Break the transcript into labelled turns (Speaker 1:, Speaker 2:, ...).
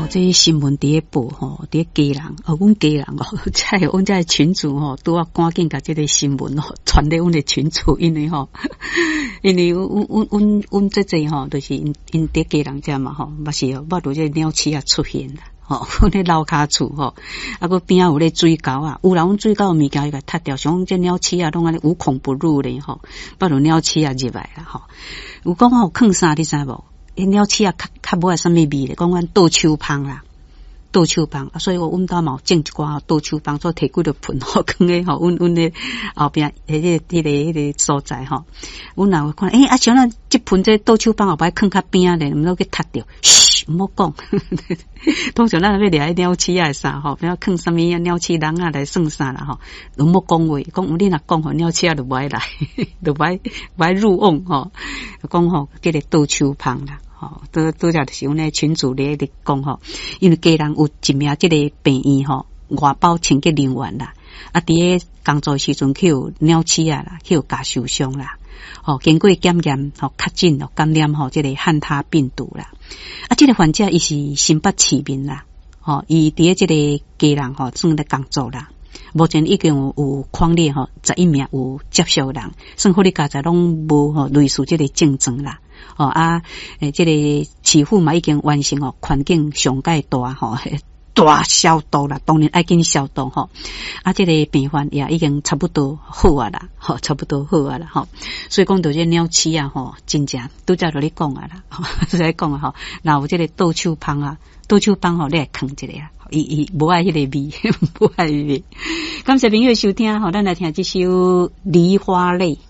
Speaker 1: 这新闻伫咧报吼，伫咧家人，阮家人在阮这群组拄啊赶紧甲这个新闻传咧阮的群组，因为阮这就是因伫家人遮嘛嘛是捌到这鸟鼠啊出现啦。阮咧楼骹厝个边仔有咧水沟啊，有人阮水沟物件伊甲踢掉，像这鸟鼠啊，拢安尼无孔不入咧捌到鸟鼠啊入来啦有讲囥啥你知无？鸟鼠啊较无啥物味咧，讲阮倒手芳啦。倒手芳，所以阮兜嘛有种一寡倒手芳，做摕几个盆放咧阮咧后边迄个所在阮若看像咱即盆这倒手芳后摆放较边咧，毋好去踢着，嘘，毋好讲。通常咱要掠鸟鼠啊啥不要放啥物鸟鼠人啊来算啥啦毋好讲话，讲你若讲鸟鼠啊就袂来，就袂入瓮讲叫个倒手芳啦。拄则就是阮咧群主咧讲因为家人有一名即个病院外包清洁人员啦，伫咧工作时阵去有鸟鼠啊啦，去有加受伤啦，经过检验确诊感染即个汉他病毒啦，即个患者伊是新北市民啦，伊伫咧即个家人正咧工作啦。目前已经有匡列11名有接受人，算好你家在拢无类似即个症状啦。即个市府嘛已经完成环境上界大消毒啦，当然爱紧消毒即个病患也已经差不多好啊啦，差不多好啊啦所以讲到这鸟鼠啊真正拄则就咧讲啊啦，就咧讲啊若有即个倒手芳啊，倒手芳你来囥一个啊，伊无爱迄个味，无爱味。感谢朋友收听咱来听这首《梨花泪》。